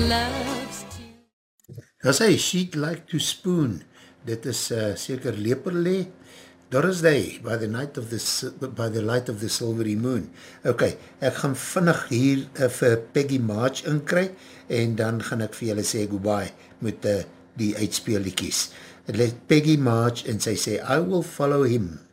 loves to. As hy, she'd like to spoon. Dit is seker Leperlee. Doris Day, by the light of the silvery moon. Ok, ek gaan vinnig hier vir Peggy March inkry, en dan gaan ek vir julle sê goodbye met die uitspeeliekies. Let Peggy March, en sy sê, I will follow him.